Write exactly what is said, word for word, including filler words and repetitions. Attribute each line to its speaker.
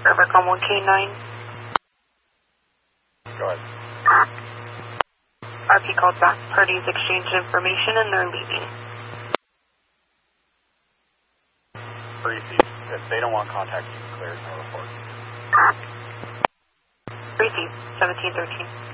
Speaker 1: Evercom one K nine.
Speaker 2: Go ahead.
Speaker 1: R P called back. Parties exchanged information and they're leaving.
Speaker 2: Received. If they don't want contact, you can clear no report.
Speaker 1: Received. seventeen thirteen.